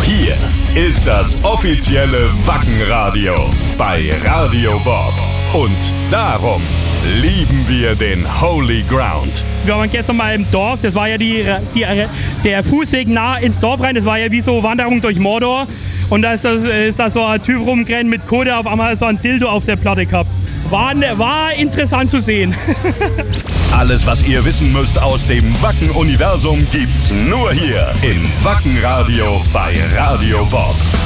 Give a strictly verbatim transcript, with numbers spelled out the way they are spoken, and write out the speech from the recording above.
Hier ist das offizielle Wackenradio bei Radio Bob. Und darum lieben wir den Holy Ground. Wir waren gestern mal im Dorf, das war ja die, die, der Fußweg nah ins Dorf rein, das war ja wie so Wanderung durch Mordor. Und da ist, das, ist da so ein Typ rumgerannt mit Kohle, auf einmal so ein Dildo auf der Platte gehabt. War, war interessant zu sehen. Alles, was ihr wissen müsst aus dem Wacken-Universum, gibt's nur hier im Wackenradio bei Radio Bob.